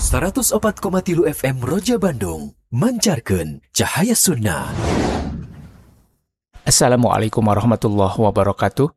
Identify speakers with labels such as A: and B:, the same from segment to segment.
A: 104,3 FM Roja Bandung mancarkeun cahaya sunnah.
B: Assalamualaikum warahmatullahi wabarakatuh.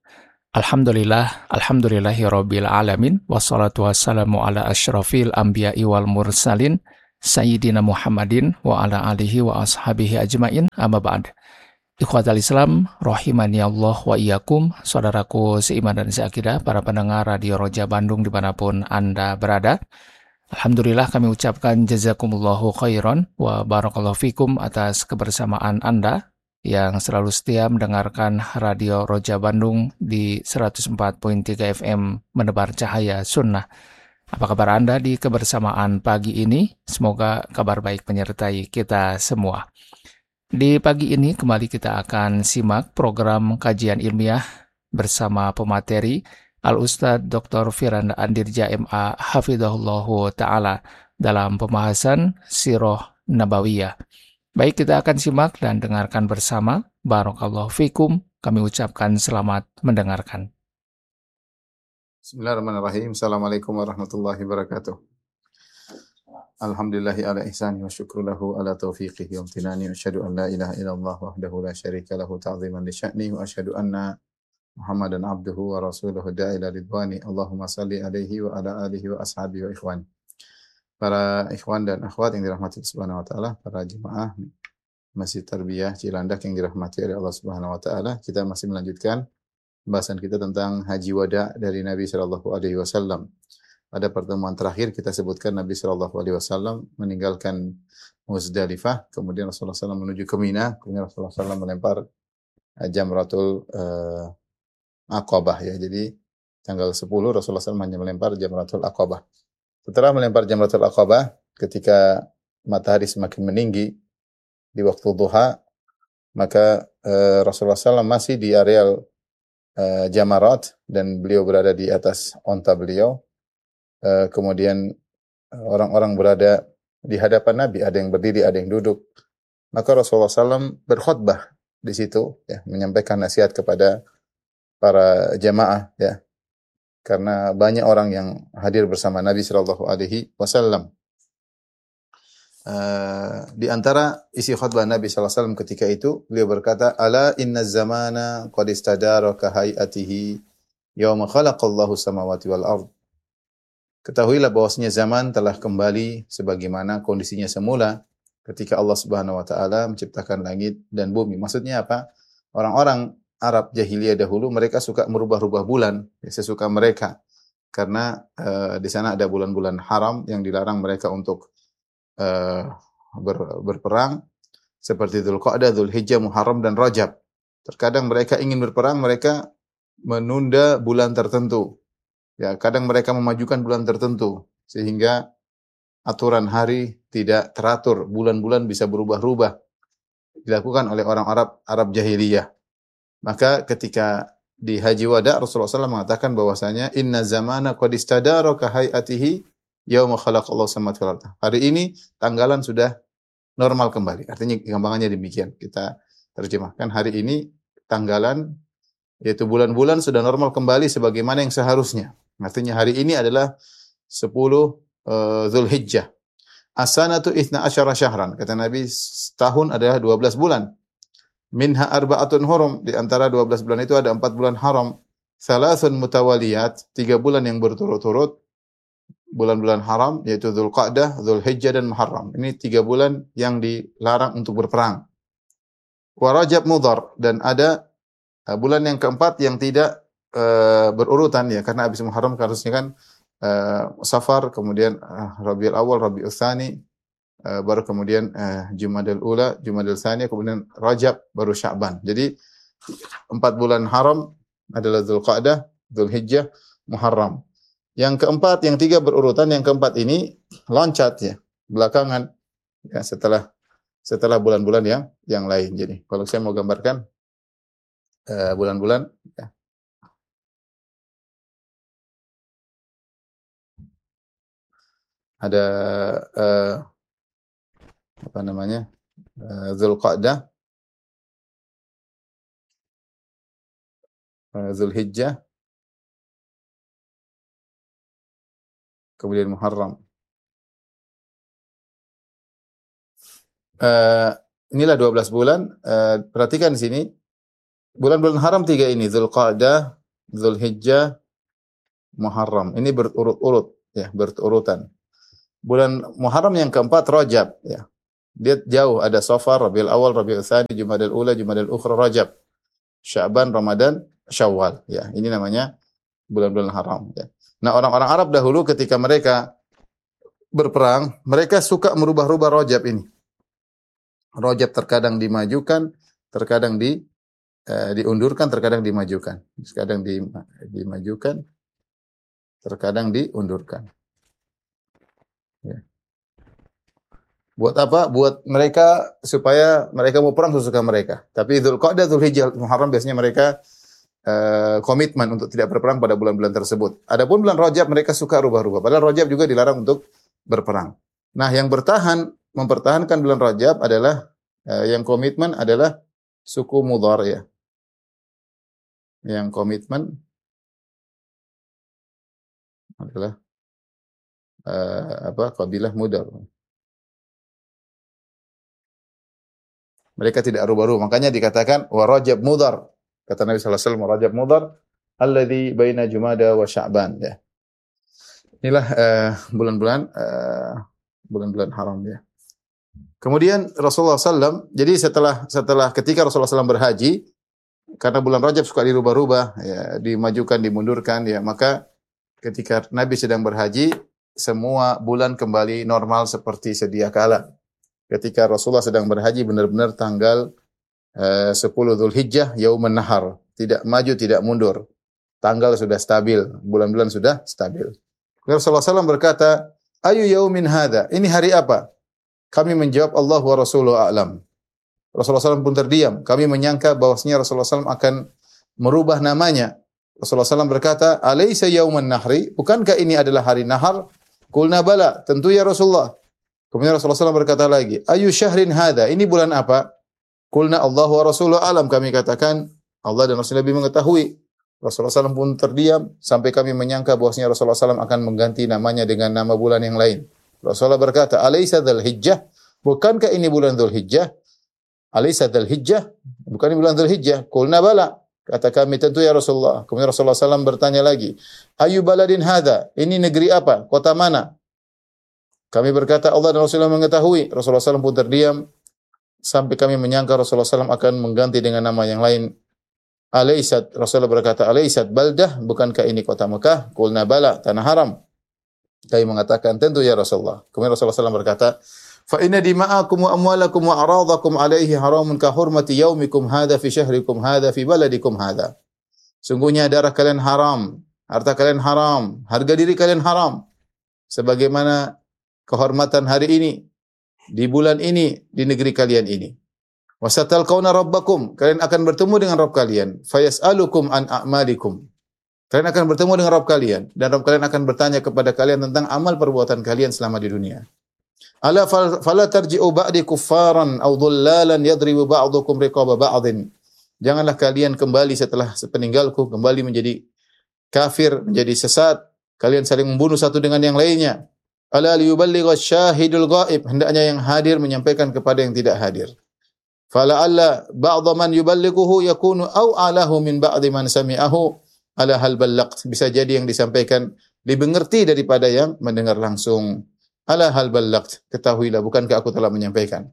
B: Alhamdulillahirabbil alamin wassalatu wassalamu ala asyrafil anbiya'i wal mursalin sayyidina Muhammadin wa ala alihi wa ashabihi ajmain. Amma ba'd. Ikhwatal Islam rahimani Allah wa iyyakum, saudaraku seiman dan seakidah, para pendengar Radio Roja Bandung dimanapun Anda berada. Alhamdulillah kami ucapkan jazakumullahu khairan wa barakallahu fikum atas kebersamaan Anda yang selalu setia mendengarkan Radio Roja Bandung di 104.3 FM menebar cahaya sunnah. Apa kabar Anda di kebersamaan pagi ini? Semoga kabar baik menyertai kita semua. Di pagi ini kembali kita akan simak program kajian ilmiah bersama pemateri Al-Ustadz Dr. Firanda Andirja MA Hafidhahullahu Ta'ala dalam pembahasan Sirah Nabawiyah. Baik, kita akan simak dan dengarkan bersama. Barakallahu fikum. Kami ucapkan selamat mendengarkan.
C: Bismillahirrahmanirrahim. Assalamualaikum warahmatullahi wabarakatuh. Alhamdulillahi ala ihsani wa syukru lahu ala taufiqihi wa amtinani wa asyhadu an la ilaha illallah wahdahu la syarika lahu ta'ziman li sya'nihi wa asyhadu anna Muhammadan abduhu wa rasuluhu da'ila ridwani. Allahumma salli alaihi wa ala alihi wa ashabihi wa ikhwani. Para ikhwan dan akhwat yang dirahmati Subhanahu wa taala, para jemaah Masjid Tarbiyah Cilandak yang dirahmati oleh Allah Subhanahu wa taala, kita masih melanjutkan pembahasan kita tentang haji wada dari Nabi sallallahu alaihi wasallam. Pada pertemuan terakhir kita sebutkan Nabi sallallahu alaihi wasallam meninggalkan Muzdalifah, kemudian Rasulullah SAW menuju ke Mina, kemudian Rasulullah SAW melempar jamratul Aqabah ya. Jadi tanggal 10 Rasulullah SAW hanya melempar jamratul Aqabah. Setelah melempar jamratul Aqabah, ketika matahari semakin meninggi di waktu duha, maka Rasulullah SAW masih di areal jamarat dan beliau berada di atas onta beliau. Kemudian orang-orang berada di hadapan Nabi, ada yang berdiri, ada yang duduk. Maka Rasulullah SAW berkhutbah di situ, ya, menyampaikan nasihat kepada para jamaah, ya, karena banyak orang yang hadir bersama Nabi Sallallahu Alaihi Wasallam. Di antara isi khutbah Nabi Sallallahu Alaihi Wasallam ketika itu, beliau berkata, "Ala inna zamana qad istadara ka hayatihi yawma khalaqallahu samawati wal ard." Ketahuilah bahwasanya zaman telah kembali sebagaimana kondisinya semula ketika Allah Subhanahu wa taala menciptakan langit dan bumi. Maksudnya apa? Orang-orang Arab jahiliyah dahulu mereka suka merubah-rubah bulan, ya, sesuka mereka. Karena di sana ada bulan-bulan haram yang dilarang mereka untuk berperang, seperti Dzulqa'dah, Dzulhijjah, Muharram dan Rajab. Terkadang mereka ingin berperang, mereka menunda bulan tertentu. Ya, kadang mereka memajukan bulan tertentu sehingga aturan hari tidak teratur, bulan-bulan bisa berubah-ubah. Dilakukan oleh orang Arab jahiliyah. Maka ketika di Haji Wada Rasulullah SAW mengatakan bahwasanya inna zamana qad istadara ka hayatihi yauma khalaqallahu samawati wal ardh. Hari ini tanggalan sudah normal kembali. Artinya gampangannya demikian. Kita terjemahkan hari ini tanggalan yaitu bulan-bulan sudah normal kembali sebagaimana yang seharusnya. Artinya hari ini adalah 10 Dzulhijjah. As-sanatu 12 syahran. Kata Nabi, setahun adalah 12 bulan. Minha arba'atun hurum, di antara 12 bulan itu ada 4 bulan haram. Salasun mutawaliyat, 3 bulan yang berturut-turut, bulan-bulan haram, yaitu Dzulqa'dah, Dzulhijjah dan Muharram. Ini 3 bulan yang dilarang untuk berperang. Wa Rajab Mudhar, dan ada bulan yang keempat yang tidak berurutan, ya, karena habis Muharram harusnya kan Safar, kemudian Rabiul Awal, Rabiul Tsani, baru kemudian Jumadil Ula, Jumadil Tsaniyah, kemudian Rajab, baru Sya'ban. Jadi 4 bulan haram adalah Dzulqa'dah, Dzulhijjah, Muharram. Yang keempat, yang 3 berurutan, yang keempat ini loncat, ya, belakangan, ya, setelah bulan-bulan yang lain. Jadi kalau saya mau gambarkan bulan-bulan, ya, ada apa namanya? Dzulqa'dah, Dzulhijjah, kemudian Muharram. eh, inilah 12 bulan. Perhatikan di sini. Bulan-bulan haram 3 ini. Dzulqa'dah, Dzulhijjah, Muharram. Ini berurut-urut. Ya, berurutan. Bulan Muharram yang keempat Rajab. Ya. Dia jauh. Ada Safar, Rabiul Awal, Rabiul Tsani, Jumadil Ula, Jumadil Ukhra, Rajab. Sya'ban, Ramadan, Syawal. Ya, ini namanya bulan-bulan haram. Ya. Nah, orang-orang Arab dahulu ketika mereka berperang, mereka suka merubah-rubah Rajab ini. Rajab terkadang dimajukan, terkadang diundurkan, terkadang dimajukan. Terkadang dimajukan, terkadang diundurkan. Ya. Buat apa? Buat mereka supaya mereka mau perang sesuka mereka. Tapi Dzulqa'dah, Dzulhijjah, Muharram biasanya mereka komitmen untuk tidak berperang pada bulan-bulan tersebut. Adapun bulan Rajab mereka suka rubah-rubah. Padahal Rajab juga dilarang untuk berperang. Nah, yang mempertahankan bulan Rajab adalah yang komitmen adalah suku Mudhar ya. Yang komitmen adalah kabilah Mudhar. Mereka tidak rubah-rubah. Makanya dikatakan wa Rajab Mudhar. Kata Nabi sallallahu alaihi wasallam Rajab Mudhar alladzi baina Jumada wa Sya'ban ya. Inilah bulan-bulan haram ya. Kemudian Rasulullah SAW, jadi setelah ketika Rasulullah SAW berhaji, karena bulan Rajab suka dirubah-rubah, ya, dimajukan, dimundurkan, ya, maka ketika Nabi sedang berhaji, semua bulan kembali normal seperti sedia kala. Ketika Rasulullah sedang berhaji, benar-benar tanggal 10 Dzulhijjah, Yaumun Nahar, tidak maju, tidak mundur. Tanggal sudah stabil, bulan-bulan sudah stabil. Rasulullah SAW berkata, ayu yaumin hadha, ini hari apa? Kami menjawab Allah wa Rasuluhu a'lam. Rasulullah SAW pun terdiam. Kami menyangka bahwasanya Rasulullah SAW akan merubah namanya. Rasulullah SAW berkata, alaysa yauman nahri, bukankah ini adalah hari nahar? Qulna bala, tentu ya Rasulullah. Kemudian Rasulullah SAW berkata lagi, ayu syahrin hadha, ini bulan apa? Qulna Allah wa Rasuluhu a'lam, kami katakan Allah dan Rasulullah lebih mengetahui. Rasulullah SAW pun terdiam sampai kami menyangka bahwasanya Rasulullah SAW akan mengganti namanya dengan nama bulan yang lain. Rasulullah berkata, alaysa Dzulhijjah, bukankah ini bulan Dzulhijjah? Alaysa Dzulhijjah, bukan ini bulan Dzulhijjah? Qulna bala, kata kami tentu ya Rasulullah. Kemudian Rasulullah SAW bertanya lagi, ayu baladin hadha, ini negeri apa? Kota mana? Kami berkata Allah dan Rasulullah mengetahui. Rasulullah SAW pun terdiam sampai kami menyangka Rasulullah SAW akan mengganti dengan nama yang lain. Alaysat, Rasulullah berkata, alaysat baldah, bukankah ini kota Mekah? Qulna bala, tanah haram. Kami mengatakan, tentu ya Rasulullah. Kemudian Rasulullah SAW berkata, fa inna dima'akum wa amwalakum wa aradakum alaihi haramun ka hurmati yaumikum hadha fi syahrikum hadha fi baladikum hadha. Sungguhnya darah kalian haram, harta kalian haram, harga diri kalian haram. Sebagaimana kehormatan hari ini, di bulan ini, di negeri kalian ini. Wasatalqauna rabbakum, kalian akan bertemu dengan Rabb kalian. Fayas'alukum an a'malikum. Kalian akan bertemu dengan Rabb kalian dan Rabb kalian akan bertanya kepada kalian tentang amal perbuatan kalian selama di dunia. Ala fala tarji'u ba'di kuffaran aw dhullalan yadribu ba'dukum riqaba ba'din. Janganlah kalian kembali setelah peninggalku kembali menjadi kafir, menjadi sesat, kalian saling membunuh satu dengan yang lainnya. Ala liyuballigha syahidul ghaib, hendaknya yang hadir menyampaikan kepada yang tidak hadir. Fala alla ba'dha man yuballighuhu yakunu aw alahu min ba'di man sami'ahu ala hal ballaqt. Bisa jadi yang disampaikan lebih mengerti daripada yang mendengar langsung. Ala hal ballaqt, ketahuilah bukankah aku telah menyampaikan.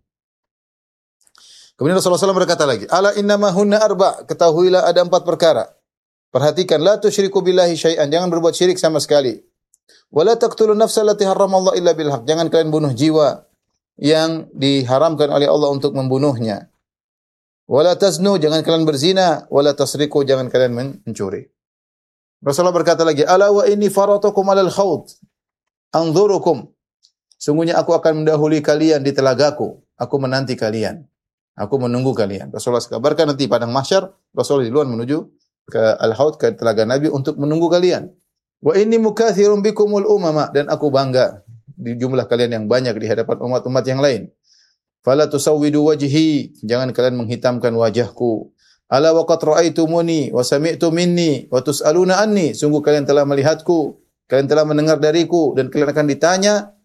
C: Kemudian Rasulullah SAW berkata lagi, ala innama hunna arba, ketahuilah ada 4 perkara. Perhatikan, la tusyriku billahi syai'an, jangan berbuat syirik sama sekali. Wala taqtulun nafsa allati harramallahu illa bil haq, jangan kalian bunuh jiwa yang diharamkan oleh Allah untuk membunuhnya. Wala taznu, jangan kalian berzina, wala tasriku, jangan kalian mencuri. Rasulullah berkata lagi, ala wa inni faratukum alal khawd anzurukum. Sungguhnya aku akan mendahului kalian di telagaku, aku menanti kalian, aku menunggu kalian. Rasulullah kabarkan nanti padang mahsyar, Rasulullah duluan menuju ke al-haud, ke telaga Nabi untuk menunggu kalian. Wa inni mukatsirun bikumul umama, dan aku bangga di jumlah kalian yang banyak di hadapan umat-umat yang lain. Fala tusawwidu wajhi, jangan kalian menghitamkan wajahku. Ala wa qad ra'aitumuni wa sami'tu minni wa tus'aluna anni, sungguh kalian telah melihatku, kalian telah mendengar dariku dan kalian akan ditanya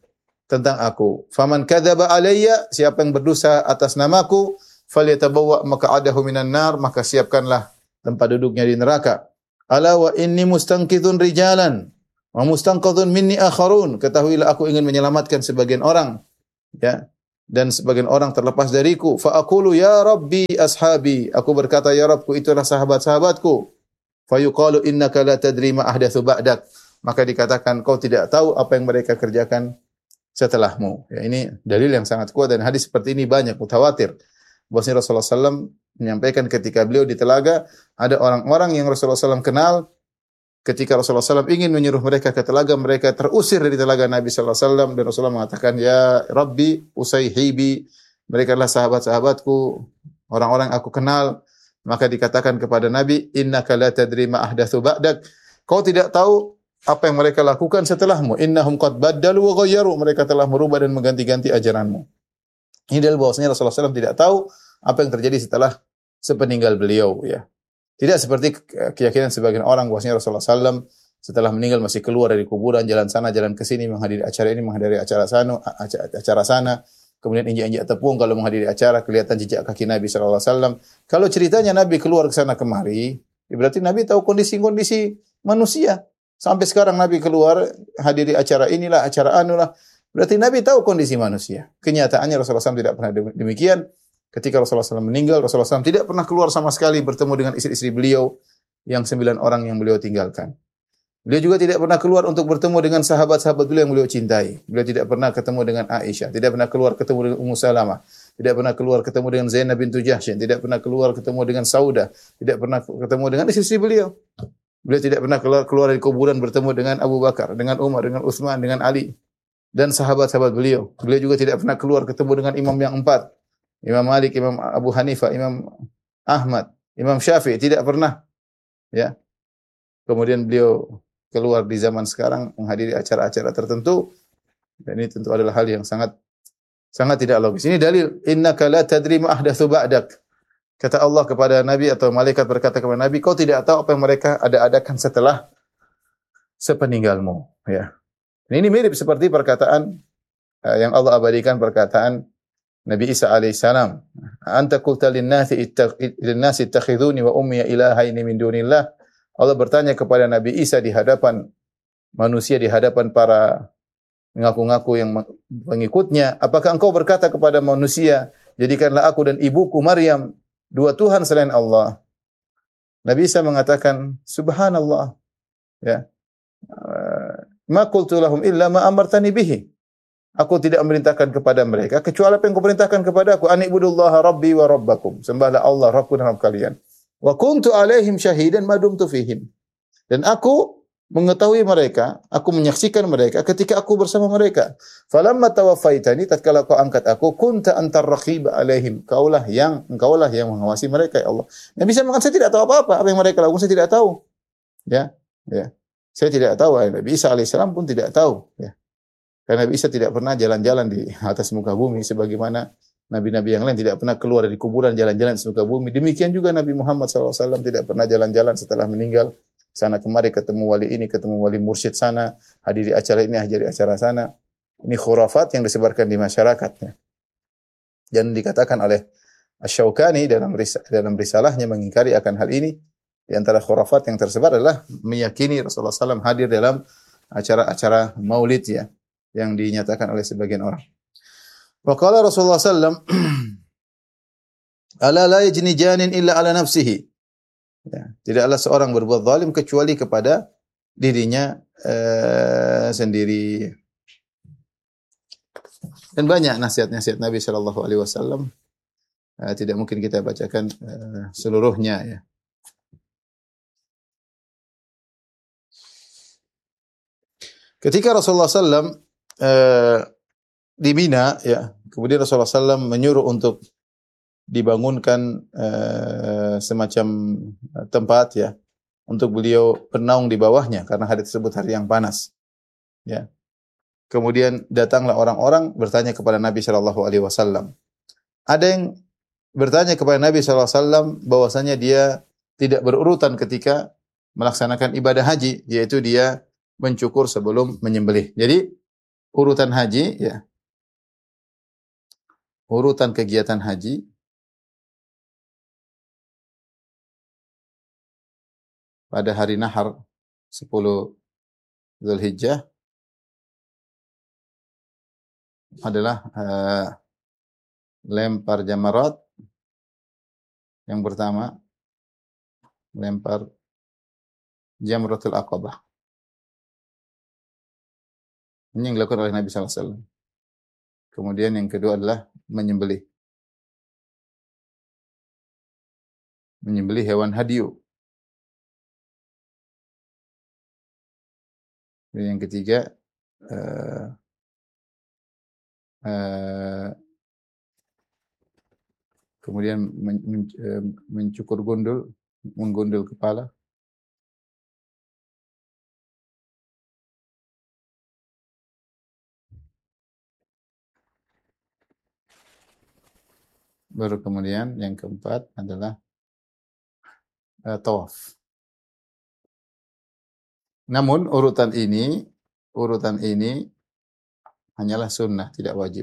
C: tentang aku. Faman kadzaba alayya, siapa yang berdusta atas namaku, falyatabawwa maq'adahu minan nar, maka siapkanlah tempat duduknya di neraka. Ala wa inni mustanqidhun rijalan wa mustanqadhun minni akharun. Ketahuilah aku ingin menyelamatkan sebagian orang, ya, dan sebagian orang terlepas dariku. Fa aqulu ya rabbi ashabi, aku berkata ya Rabbku, itulah sahabat-sahabatku. Fa yuqalu innaka la tadri ma ahdatsu ba'dak, maka dikatakan kau tidak tahu apa yang mereka kerjakan setelahmu. Ya, ini dalil yang sangat kuat, dan hadis seperti ini banyak, mutawatir. Bahwasanya Rasulullah SAW menyampaikan ketika beliau di telaga, ada orang-orang yang Rasulullah SAW kenal. Ketika Rasulullah SAW ingin menyuruh mereka ke telaga, mereka terusir dari telaga Nabi SAW, dan Rasulullah mengatakan, ya Rabbi usayhibi, mereka adalah sahabat-sahabatku, orang-orang aku kenal. Maka dikatakan kepada Nabi, innaka la tadri ma ahdatsu ba'dak, kau tidak tahu apa yang mereka lakukan setelahmu. Innahum qad baddalu wa ghayyaru, mereka telah merubah dan mengganti-ganti ajaranmu. Ini adalah bahwasanya Rasulullah SAW tidak tahu apa yang terjadi sepeninggal beliau, ya. Tidak seperti keyakinan sebagian orang bahwasanya Rasulullah SAW setelah meninggal masih keluar dari kuburan, jalan sana jalan ke sini, menghadiri acara ini, menghadiri acara sana, kemudian injak-injak tepung kalau menghadiri acara, kelihatan jejak kaki Nabi SAW. Kalau ceritanya Nabi keluar ke sana kemari, berarti Nabi tahu kondisi-kondisi manusia. Sampai sekarang Nabi keluar hadiri acara inilah, acara anulah, berarti Nabi tahu kondisi manusia. Kenyataannya Rasulullah SAW tidak pernah demikian. Ketika Rasulullah SAW meninggal, Rasulullah SAW tidak pernah keluar sama sekali bertemu dengan istri-istri beliau yang 9 orang yang beliau tinggalkan. Beliau juga tidak pernah keluar untuk bertemu dengan sahabat-sahabat beliau yang beliau cintai. Beliau tidak pernah ketemu dengan Aisyah, tidak pernah keluar ketemu dengan Ummu Salamah, tidak pernah keluar ketemu dengan Zainab bintu Jahsy, tidak pernah keluar ketemu dengan Saudah, tidak pernah ketemu dengan istri-istri beliau. Beliau tidak pernah keluar dari kuburan bertemu dengan Abu Bakar, dengan Umar, dengan Utsman, dengan Ali, dan sahabat-sahabat beliau. Beliau juga tidak pernah keluar ketemu dengan imam yang 4. Imam Malik, Imam Abu Hanifah, Imam Ahmad, Imam Syafi'i, tidak pernah. Ya. Kemudian beliau keluar di zaman sekarang menghadiri acara-acara tertentu, dan ini tentu adalah hal yang sangat tidak logis. Ini dalil innaka la tadri ma ahdatsu ba'dak. Kata Allah kepada Nabi, atau malaikat berkata kepada Nabi, kau tidak tahu apa yang mereka adakan setelah sepeninggalmu, ya. Ini mirip seperti perkataan yang Allah abadikan, perkataan Nabi Isa alaihissalam, anta qulta lin-nasi ittakhiduni wa ummi ilahaini min dunillah. Allah bertanya kepada Nabi Isa di hadapan manusia, di hadapan para mengaku-ngaku yang pengikutnya, apakah engkau berkata kepada manusia, jadikanlah aku dan ibuku Maryam dua Tuhan selain Allah? Nabi Isa mengatakan, subhanallah, ya. Ma qultu lahum illa ma amartani bihi. Aku tidak memerintahkan kepada mereka kecuali apa yang kau perintahkan kepada aku. Anibudullaha rabbi wa rabbakum. Sembahlah Allah, Rabbku dan Rabb kalian. Wa kuntu alaihim syahidan ma dumtu fihim. Dan aku mengetahui mereka, aku menyaksikan mereka ketika aku bersama mereka. Falamma tawaffaitani, tatkala kau angkat aku, kunta antar raqib alaihim. Engkaulah yang mengawasi mereka, ya Allah. Nabi bisa mengatakan, saya tidak tahu apa-apa yang mereka lakukan, saya tidak tahu. Ya, ya. Saya tidak tahu. Nabi Isa alaihissalam pun tidak tahu, ya. Karena Nabi Isa tidak pernah jalan-jalan di atas muka bumi sebagaimana nabi-nabi yang lain tidak pernah keluar dari kuburan jalan-jalan di muka bumi. Demikian juga Nabi Muhammad SAW tidak pernah jalan-jalan setelah meninggal, sana kemari ketemu wali ini, ketemu wali mursyid sana, hadiri acara ini, hadiri acara sana. Ini khurafat yang disebarkan di masyarakatnya. Dan dikatakan oleh Asy-Syaukani dalam risalahnya mengingkari akan hal ini. Di antara khurafat yang tersebar adalah meyakini Rasulullah SAW hadir dalam acara-acara maulid, ya, yang dinyatakan oleh sebagian orang. Wa qala Rasulullah sallallahu ala la yajni janin illa ala nafsihi. Ya, tidaklah seorang berbuat zalim kecuali kepada dirinya sendiri. Dan banyak nasihat-nasihat Nabi sallallahu alaihi wasallam, tidak mungkin kita bacakan seluruhnya, ya. Ketika Rasulullah sallallahu di Mina, ya, kemudian Rasulullah SAW menyuruh untuk dibangunkan semacam tempat, ya, untuk beliau bernaung di bawahnya karena hari tersebut hari yang panas, ya. Kemudian datanglah orang-orang bertanya kepada Nabi Shallallahu Alaihi Wasallam. Ada yang bertanya kepada Nabi Shallallahu Alaihi Wasallam bahwasanya dia tidak berurutan ketika melaksanakan ibadah haji, yaitu dia mencukur sebelum menyembelih. Jadi urutan haji, ya. Urutan kegiatan haji pada hari nahar 10 Zulhijjah adalah lempar jamarat yang pertama, lempar jamratul aqabah. Ini yang dilakukan oleh Nabi SAW. Kemudian yang kedua adalah menyembelih hewan hadyu. Dan yang ketiga kemudian mencukur gundul, menggundul kepala. Baru kemudian yang keempat adalah tawaf. Namun urutan ini hanyalah sunnah, tidak wajib.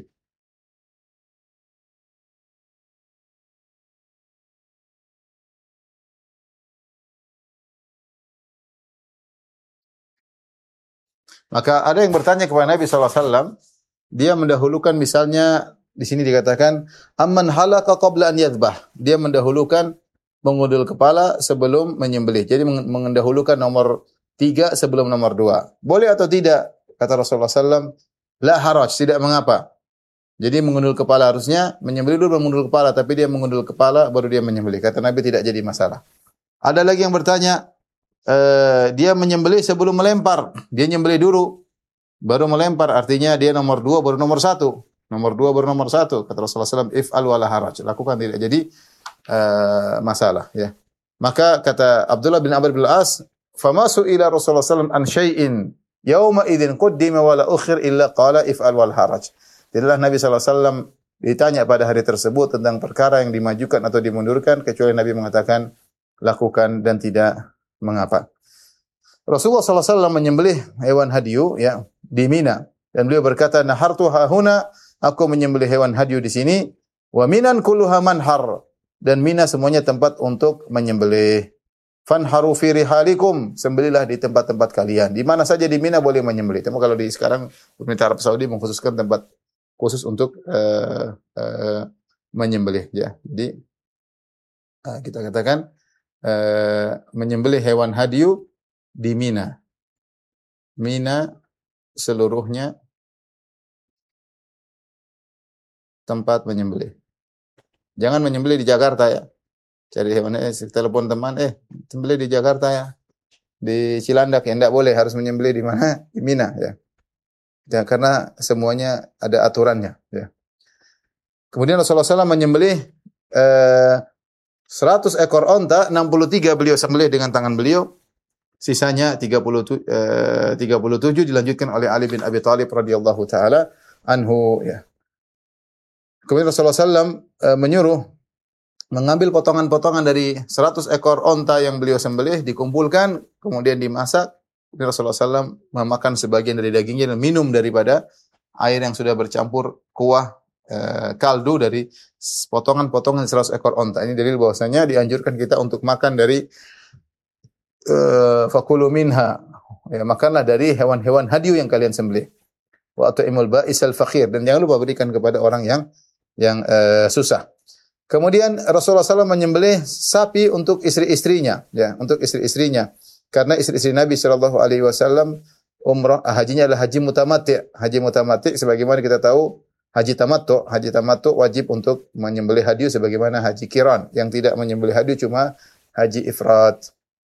C: Maka ada yang bertanya kepada Nabi SAW, dia mendahulukan, misalnya di sini dikatakan amman halaka qabla an yadhbah. Dia mendahulukan mengundul kepala sebelum menyembelih. Jadi mendahulukan nomor 3 sebelum nomor 2. Boleh atau tidak? Kata Rasulullah SAW, la haraj, tidak mengapa. Jadi mengundul kepala, harusnya menyembelih dulu mengundul kepala, tapi dia mengundul kepala baru dia menyembelih. Kata Nabi tidak jadi masalah. Ada lagi yang bertanya, dia menyembelih sebelum melempar. Dia nyembelih dulu baru melempar, artinya dia nomor 2 baru nomor 1. Nomor 2 baru nomor 1. Kata Rasulullah SAW, if'al wala haraj. Lakukan, tidak jadi masalah. Ya. Maka kata Abdullah bin Amr bin Al-As, fama su'ila Rasulullah SAW an syai'in yauma idzin quddima wala ukhir illa qala if'al wal haraj. Tidaklah Nabi SAW ditanya pada hari tersebut tentang perkara yang dimajukan atau dimundurkan, kecuali Nabi mengatakan lakukan dan tidak mengapa. Rasulullah SAW menyembelih hewan hadyu, ya, di Mina, dan beliau berkata, nahartu hahuna, aku menyembelih hewan hadyu di sini, wa minan kulluha manhar, dan Mina semuanya tempat untuk menyembelih. Fanharu fi rihalikum, sembelihlah di tempat-tempat kalian. Di mana saja di Mina boleh menyembelih. Tapi kalau di sekarang pemerintah Arab Saudi mengkhususkan tempat khusus untuk menyembelih, ya. Jadi kita katakan menyembelih hewan hadyu di Mina. Mina seluruhnya tempat menyembelih. Jangan menyembelih di Jakarta, ya. Cari hewan, telepon teman, sembelih di Jakarta, ya. Di Cilandak, ya, enggak boleh, harus menyembelih di mana? Di Mina, ya. Ya, karena semuanya ada aturannya, ya. Kemudian Rasulullah SAW menyembelih 100 ekor onta, 63 beliau sembelih dengan tangan beliau, sisanya 37 dilanjutkan oleh Ali bin Abi Thalib radhiyallahu taala anhu, ya. Kemudian Rasulullah SAW menyuruh mengambil potongan-potongan dari 100 ekor onta yang beliau sembelih, dikumpulkan, kemudian dimasak. Rasulullah SAW memakan sebagian dari dagingnya dan minum daripada air yang sudah bercampur kuah kaldu dari potongan-potongan 100 ekor onta. Ini dalil bahwasanya dianjurkan kita untuk makan dari fakulu minha, ya, makanlah dari hewan-hewan hadyu yang kalian sembelih. Wa at'imul ba'isal fakhir, dan jangan lupa berikan kepada orang yang susah. Kemudian Rasulullah SAW menyembelih sapi untuk istri-istrinya, ya, untuk istri-istrinya. Karena istri-istri Nabi sallallahu alaihi wasallam umrah hajinya adalah haji mutamatti'. Haji mutamatti' sebagaimana kita tahu, haji tamattu wajib untuk menyembelih hadyu sebagaimana haji qiran. Yang tidak menyembelih hadyu cuma haji ifrad.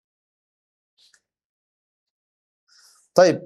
C: Taib.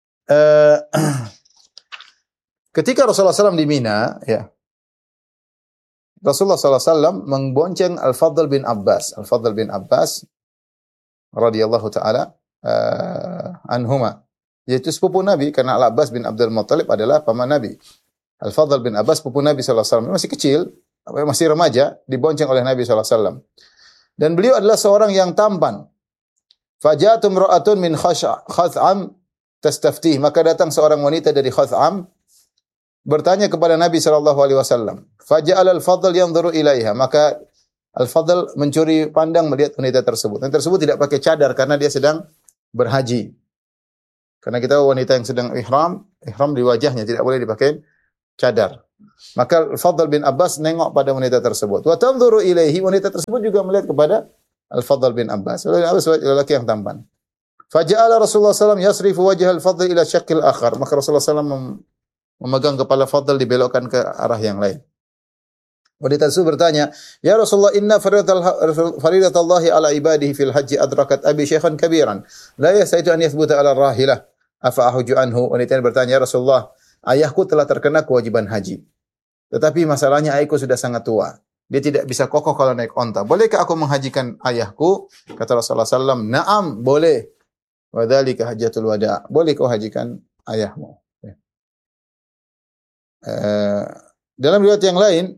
C: Ketika Rasulullah SAW di Mina, ya, Rasulullah SAW membonceng Al-Fadl bin Abbas. Al-Fadl bin Abbas radhiyallahu taala anhuma, yaitu sepupu Nabi, karena Al-Abbas bin Abdul Muttalib adalah paman Nabi. Al-Fadl bin Abbas sepupu Nabi sallallahu alaihi wasallam, masih kecil, masih remaja, dibonceng oleh Nabi sallallahu alaihi wasallam. Dan beliau adalah seorang yang tampan. Fajatum ra'atun min Khaz'am tastaftih, maka datang seorang wanita dari Khath'am bertanya kepada Nabi sallallahu alaihi wasallam. Faja'al al-Fadl yanzuru ilaiha, maka Al-Fadl mencuri pandang melihat wanita tersebut. Wanita tersebut tidak pakai cadar karena dia sedang berhaji. Karena kita wanita yang sedang ihram di wajahnya tidak boleh dipakai cadar. Maka Al-Fadl bin Abbas nengok pada wanita tersebut. Wa tanzuru ilaihi, wanita tersebut juga melihat kepada Al-Fadl bin Abbas. Lelaki yang tampan. Faja'ala Rasulullah SAW yasrifu wajah Al-Fadl ila syaqqil akhar. Maka Rasulullah SAW memegang kepala Fadl dibelokkan ke arah yang lain. Wanita tersebut bertanya, "Ya Rasulullah, inna faridatallahi ala ibadihi fil haji adrakat abi syaikhan kabiran. La yastaitu an yathbuta ala rahilah. Afa ahuju anhu?" Wanita ini bertanya, "Ya Rasulullah, ayahku telah terkena kewajiban haji. Tetapi masalahnya ayahku sudah sangat tua. Dia tidak bisa kokoh kalau naik onta. Bolehkah aku menghajikan ayahku?" Kata Rasulullah SAW, "Na'am, boleh. Wa dzalika hajjatul wada'." Boleh kau hajikan ayahmu. Dalam riwayat yang lain,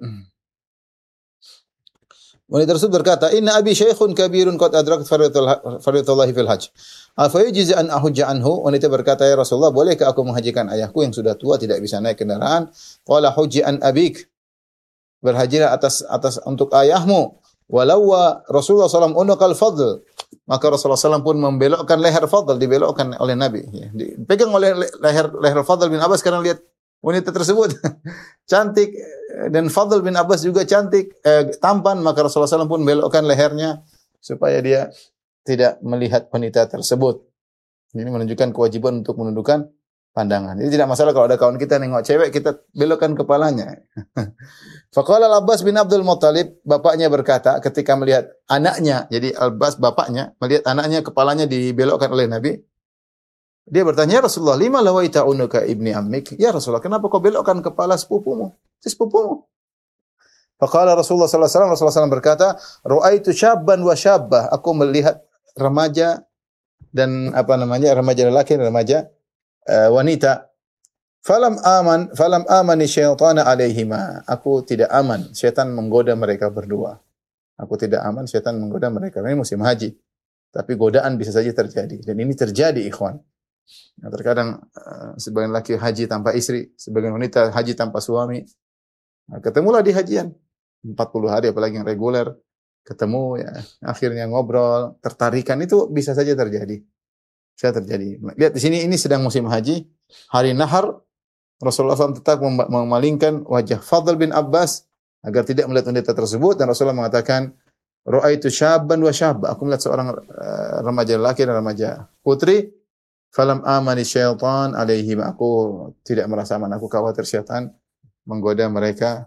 C: wanita tersebut berkata, "Inna abi syaikhun kabirun qad adrakat faridatallahi fil hajj. Afa yujizu an ahujja anhu?" Wanita berkata, "Ya Rasulullah, bolehkah aku menghajikan ayahku yang sudah tua tidak bisa naik kendaraan?" Qala hujji an abik. Berhajilah atas untuk ayahmu. Walau Rasulullah SAW unaqal Fadl. Maka Rasulullah SAW pun membelokkan leher Fadl, dibelokkan oleh Nabi. Dipegang oleh leher Fadl bin Abbas karena lihat wanita tersebut cantik dan Fadl bin Abbas juga cantik, tampan, maka Rasulullah SAW pun belokkan lehernya supaya dia tidak melihat wanita tersebut. Ini menunjukkan kewajiban untuk menundukkan pandangan. Jadi tidak masalah kalau ada kawan kita nengok cewek, kita belokkan kepalanya. Faqala Al-Abbas bin Abdul Muttalib, bapaknya berkata ketika melihat anaknya, jadi Al-Abbas bapaknya melihat anaknya kepalanya dibelokkan oleh Nabi. Dia bertanya, "Ya Rasulullah, lima lawaita unuka ibni ammik?" Ya Rasulullah, kenapa kau belokkan kepala sepupumu? Sepupumu. Faqala Rasulullah sallallahu alaihi wasallam, Rasulullah SAW berkata, "Ra'aitu syabban wa syabbah." Aku melihat remaja dan remaja lelaki dan remaja wanita. Falam amani syaitana alaihima. Aku tidak aman, syaitan menggoda mereka berdua. Aku tidak aman, syaitan menggoda mereka. Ini musim haji. Tapi godaan bisa saja terjadi. Dan ini terjadi, ikhwan. Nah, terkadang sebagian laki haji tanpa istri, sebagian wanita haji tanpa suami. Nah, ketemulah di hajian 40 hari, apalagi yang reguler. Ketemu ya, akhirnya ngobrol, tertarikan, itu bisa saja terjadi. Lihat di sini, ini sedang musim haji, hari nahar. Rasulullah SAW tetap memalingkan wajah Fadl bin Abbas agar tidak melihat wanita tersebut, dan Rasulullah mengatakan, "Ra'aitu syabban wa syabba." Aku melihat seorang remaja laki dan remaja putri. Falam amani syaitan alaihim. Aku tidak merasa aman. Aku khawatir syaitan menggoda mereka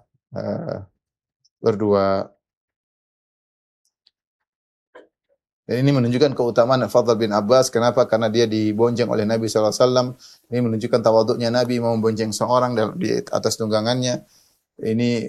C: berdua. Dan ini menunjukkan keutamaan Fadl bin Abbas. Kenapa? Karena dia dibonceng oleh Nabi SAW. Ini menunjukkan tawaduknya Nabi mau membonceng seorang di atas tunggangannya. Ini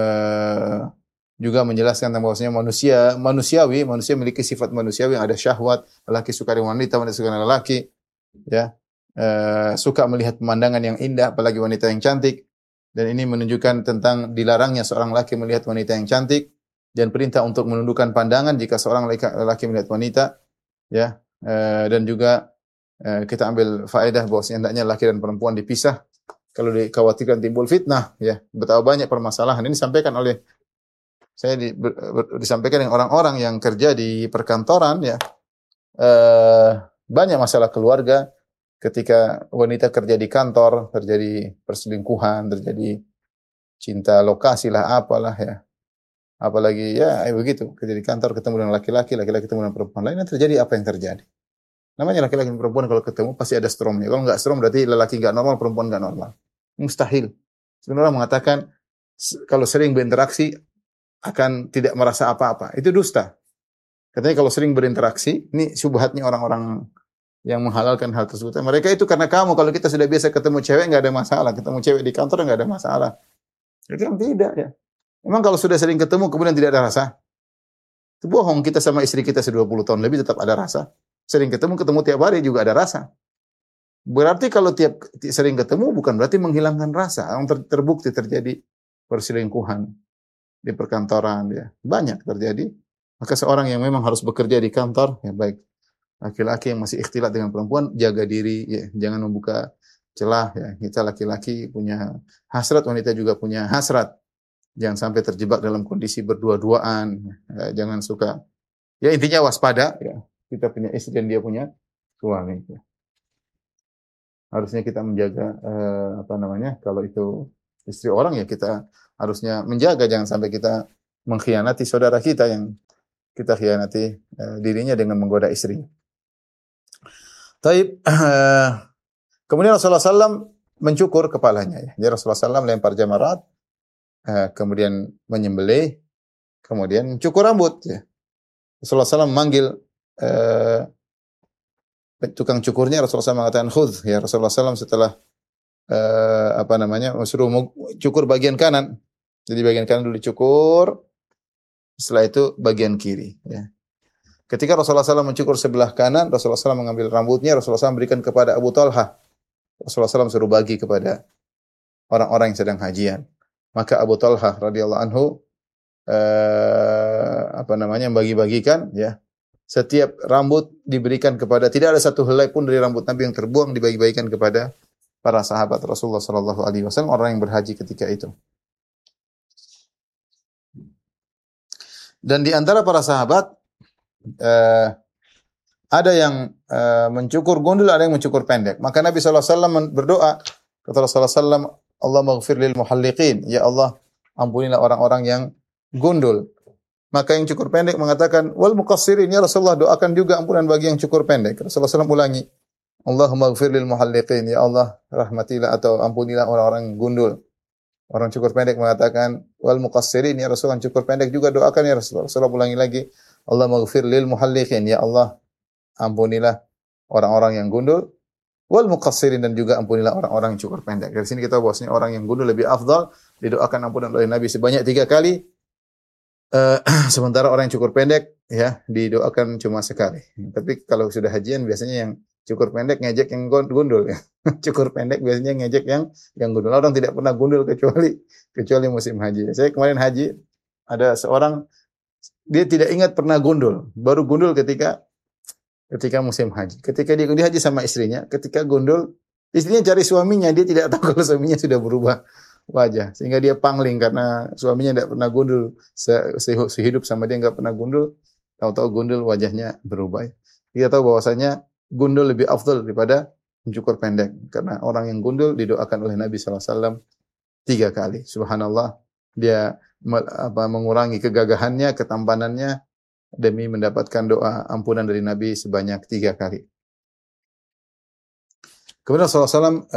C: juga menjelaskan tentang bahwasanya manusia memiliki sifat manusiawi yang ada syahwat. Lelaki suka dengan wanita, wanita suka dengan lelaki. Ya, suka melihat pemandangan yang indah, apalagi wanita yang cantik. Dan ini menunjukkan tentang dilarangnya seorang laki melihat wanita yang cantik, dan perintah untuk menundukkan pandangan jika seorang lelaki melihat wanita, ya. Dan juga kita ambil faedah bahwasanya hendaknya laki dan perempuan dipisah kalau dikhawatirkan timbul fitnah, ya. Betapa banyak permasalahan ini disampaikan oleh disampaikan dengan orang-orang yang kerja di perkantoran, ya. Banyak masalah keluarga ketika wanita kerja di kantor, terjadi perselingkuhan, terjadi cinta lokasi lah, apalah, ya. Apalagi ya begitu, kerja di kantor ketemu dengan laki-laki ketemu dengan perempuan lain, terjadi apa yang terjadi. Namanya laki-laki dan perempuan kalau ketemu pasti ada stromnya. Kalau enggak strom berarti lelaki enggak normal, perempuan enggak normal. Mustahil. Sebenarnya mengatakan kalau sering berinteraksi akan tidak merasa apa-apa. Itu dusta. Katanya kalau sering berinteraksi, ini syubhatnya orang-orang yang menghalalkan hal tersebut. Mereka itu karena kamu, kalau kita sudah biasa ketemu cewek enggak ada masalah, ketemu cewek di kantor enggak ada masalah. Itu yang tidak, ya. Memang kalau sudah sering ketemu kemudian tidak ada rasa? Itu bohong. Kita sama istri kita 20 tahun lebih tetap ada rasa. Sering ketemu tiap hari juga ada rasa. Berarti kalau sering ketemu bukan berarti menghilangkan rasa. Yang terbukti terjadi perselingkuhan di perkantoran, ya. Banyak terjadi. Maka seorang yang memang harus bekerja di kantor, ya baik Laki-laki yang masih ikhtilat dengan perempuan, jaga diri, ya, jangan membuka celah. Ya. Kita laki-laki punya hasrat, wanita juga punya hasrat. Jangan sampai terjebak dalam kondisi berdua-duaan. Ya, jangan suka. Ya intinya waspada. Ya. Kita punya istri dan dia punya suami. Ya. Harusnya kita menjaga kalau itu istri orang ya kita harusnya menjaga, jangan sampai kita mengkhianati saudara kita yang kita khianati dirinya dengan menggoda istri. Taib, kemudian Rasulullah SAW mencukur kepalanya. Ya. Jadi Rasulullah SAW lempar jamarat, kemudian menyembelih, kemudian cukur rambut. Ya. Rasulullah SAW memanggil tukang cukurnya. Rasulullah SAW mengatakan khudh. Ya Rasulullah SAW setelah suruh cukur bagian kanan. Jadi bagian kanan dulu dicukur, setelah itu bagian kiri. Ya. Ketika Rasulullah SAW mencukur sebelah kanan, Rasulullah SAW mengambil rambutnya, Rasulullah SAW berikan kepada Abu Talha. Rasulullah SAW suruh bagi kepada orang-orang yang sedang hajian. Maka Abu Talha radhiyallahu anhu bagi-bagikan, ya. Setiap rambut diberikan kepada, tidak ada satu helai pun dari rambut Nabi yang terbuang, dibagi-bagikan kepada para sahabat Rasulullah SAW, orang yang berhaji ketika itu. Dan di antara para sahabat ada yang mencukur gundul, ada yang mencukur pendek. Maka Nabi SAW berdoa, kata Rasulullah SAW, Allah maghfir lil muhalliqin, ya Allah ampunilah orang-orang yang gundul. Maka yang cukur pendek mengatakan, wal muqassirin, ya Rasulullah doakan juga ampunan bagi yang cukur pendek. Rasulullah SAW ulangi, Allahumma maghfir lil muhalliqin, ya Allah rahmatilah atau ampunilah orang-orang yang gundul. Orang cukur pendek mengatakan, wal muqassirin, ya Rasulullah cukur pendek juga doakan ya Rasulullah. Rasulullah ulangi lagi, Allah maghfir lil muhalliqin, ya Allah ampunilah orang-orang yang gundul, wal muqassirin, dan juga ampunilah orang-orang yang cukur pendek. Dari sini kita bahwasanya orang yang gundul lebih afdal, didoakan ampunan oleh Nabi sebanyak 3 kali. Sementara orang yang cukur pendek ya didoakan cuma sekali. Tapi kalau sudah hajian biasanya yang cukur pendek ngejek yang gundul ya. Cukur pendek biasanya ngejek yang gundul. Orang tidak pernah gundul kecuali musim haji. Saya kemarin haji, ada seorang dia tidak ingat pernah gundul, baru gundul ketika musim haji. Ketika dia haji sama istrinya, ketika gundul, istrinya cari suaminya, dia tidak tahu kalau suaminya sudah berubah wajah, sehingga dia pangling karena suaminya tidak pernah gundul, sehidup sama dia enggak pernah gundul, tahu-tahu gundul wajahnya berubah. Kita tahu bahwasanya gundul lebih afdal daripada mencukur pendek, karena orang yang gundul didoakan oleh Nabi SAW 3 kali. Subhanallah, dia mengurangi kegagahannya, ketampanannya demi mendapatkan doa ampunan dari Nabi sebanyak 3 kali. Kemudian Rasulullah SAW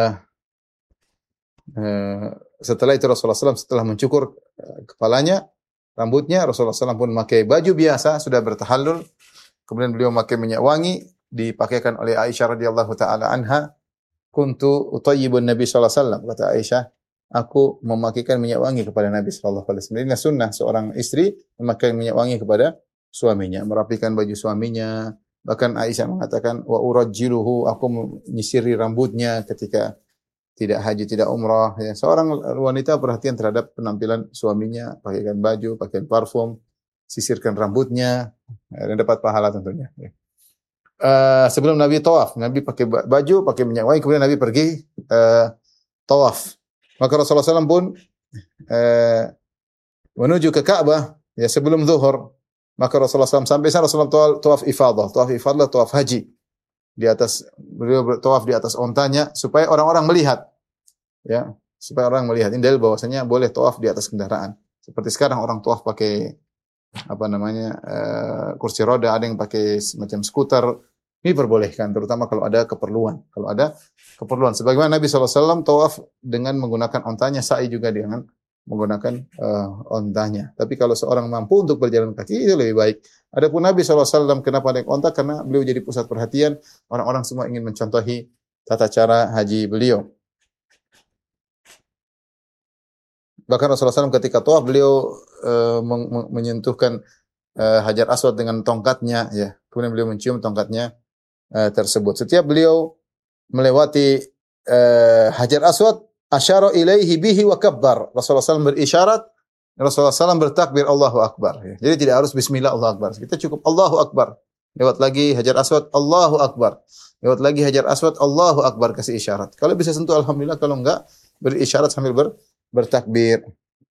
C: setelah itu Rasulullah SAW setelah mencukur kepalanya, rambutnya, Rasulullah SAW pun memakai baju biasa, sudah bertahallul. Kemudian beliau memakai minyak wangi, dipakaikan oleh Aisyah radhiyallahu taala anha. Kuntu utayyibun Nabi sallallahu alaihi wasallam, kata Aisyah, aku memakaikan minyak wangi kepada Nabi sallallahu alaihi wasallam. Ini sunnah seorang istri memakai minyak wangi kepada suaminya, merapikan baju suaminya. Bahkan Aisyah mengatakan, wa urajjiluhu, aku menyisiri rambutnya ketika tidak haji, tidak umrah. Ya, seorang wanita perhatian terhadap penampilan suaminya, pakaikan baju, pakaian parfum, sisirkan rambutnya, dan dapat pahala tentunya. Ya. Sebelum Nabi tawaf, Nabi pakai baju, pakai minyak wangi, kemudian Nabi pergi tawaf. Maka Rasulullah SAW pun menuju ke Ka'bah ya sebelum zuhur. Maka Rasulullah SAW sampai sana Rasulullah tawaf ifadah, tawaf haji. Di atas, beliau bertawaf di atas ontanya supaya orang-orang melihat, ya, supaya orang melihat. Ini dalil bahwasanya boleh tawaf di atas kendaraan. Seperti sekarang orang tawaf pakai kursi roda, ada yang pakai semacam skuter. Ini diperbolehkan, terutama kalau ada keperluan. Kalau ada keperluan, sebagaimana Nabi SAW tawaf dengan menggunakan ontanya, sa'i juga dengan menggunakan ontanya. Tapi kalau seorang mampu untuk berjalan kaki, itu lebih baik. Adapun Nabi SAW kenapa naik onta? Karena beliau jadi pusat perhatian. Orang-orang semua ingin mencontohi tata cara haji beliau. Bahkan Rasulullah SAW ketika tawaf, beliau menyentuhkan Hajar Aswad dengan tongkatnya. Ya. Kemudian beliau mencium tongkatnya tersebut. Setiap beliau melewati Hajar Aswad, asyara ilaihi bihi wa kabbar. Rasulullah SAW berisyarat, Rasulullah SAW bertakbir Allahu Akbar. Jadi tidak harus bismillah Allahu Akbar. Kita cukup Allahu Akbar. Lewat lagi Hajar Aswad, Allahu Akbar. Lewat lagi Hajar Aswad, Allahu Akbar, kasih isyarat. Kalau bisa sentuh alhamdulillah, kalau enggak beri isyarat sambil bertakbir.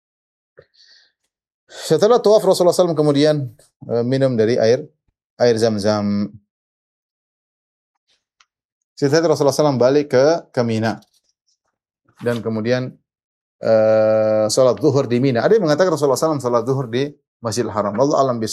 C: Setelah tawaf Rasulullah SAW kemudian minum dari air Zam-Zam. Setelah Rasulullah SAW balik ke Mina dan kemudian salat zuhur di Mina. Ada yang mengatakan Rasulullah SAW salat zuhur di Masjidil Haram. Wallahu a'lam bishawab.